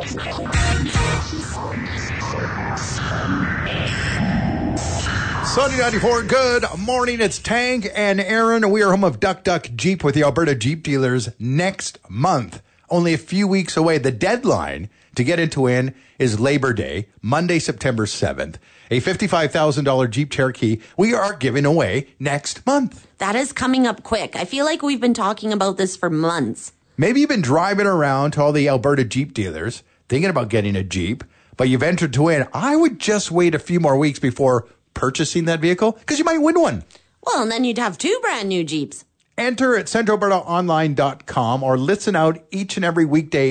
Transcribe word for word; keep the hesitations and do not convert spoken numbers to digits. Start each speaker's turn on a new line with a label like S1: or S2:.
S1: Sunny ninety-four, good morning. It's Tank and Aaron. We are home of Duck Duck Jeep with the Alberta Jeep dealers next month. Only a few weeks away. The deadline to get into in is Labor Day, Monday, September seventh. A fifty-five thousand dollars Jeep Cherokee we are giving away next month.
S2: That is coming up quick. I feel like we've been talking about this for months.
S1: Maybe you've been driving around to all the Alberta Jeep dealers thinking about getting a Jeep, but you've entered to win. I would just wait a few more weeks before purchasing that vehicle because you might win one.
S2: Well, and then you'd have two brand new Jeeps.
S1: Enter at central alberta online dot com or listen out each and every weekday